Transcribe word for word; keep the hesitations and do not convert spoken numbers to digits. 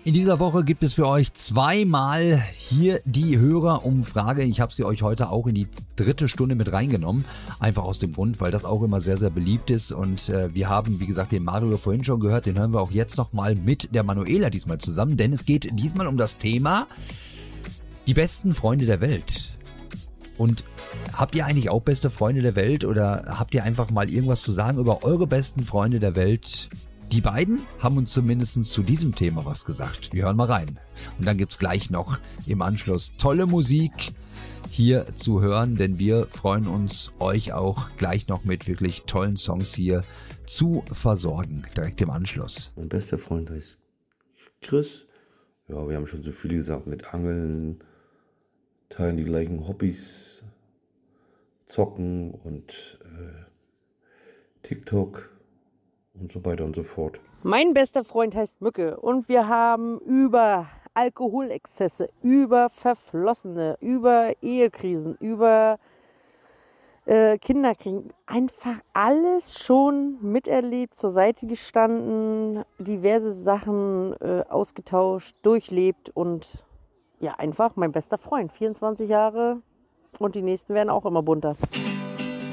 In dieser Woche gibt es für euch zweimal hier die Hörerumfrage. Ich habe sie euch heute auch in die dritte Stunde mit reingenommen. Einfach aus dem Grund, weil das auch immer sehr, sehr beliebt ist. Und äh, wir haben, wie gesagt, den Mario vorhin schon gehört. Den hören wir auch jetzt nochmal mit der Manuela diesmal zusammen. Denn es geht diesmal um das Thema die besten Freunde der Welt. Und habt ihr eigentlich auch beste Freunde der Welt? Oder habt ihr einfach mal irgendwas zu sagen über eure besten Freunde der Welt? Die beiden haben uns zumindest zu diesem Thema was gesagt. Wir hören mal rein. Und dann gibt's gleich noch im Anschluss tolle Musik hier zu hören, denn wir freuen uns, euch auch gleich noch mit wirklich tollen Songs hier zu versorgen, direkt im Anschluss. Mein bester Freund heißt Chris. Ja, wir haben schon so viel gesagt mit Angeln, teilen die gleichen Hobbys, Zocken und äh, TikTok. Und so weiter und so fort. Mein bester Freund heißt Mücke und wir haben über Alkoholexzesse, über Verflossene, über Ehekrisen, über äh, Kinderkriegen, einfach alles schon miterlebt, zur Seite gestanden, diverse Sachen äh, ausgetauscht, durchlebt und ja, einfach mein bester Freund, vierundzwanzig Jahre und die nächsten werden auch immer bunter.